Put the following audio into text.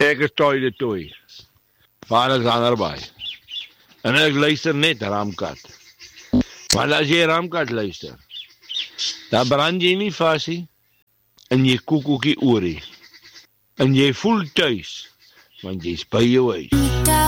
Ek is toilet toe. Vader is anderby. En ek luister net Ramkat. Want as jy Ramkat luister, dan brand jy nie vas nie, en jy koek ook nie oor nie. En jy voel thuis, want jy's by jou huis.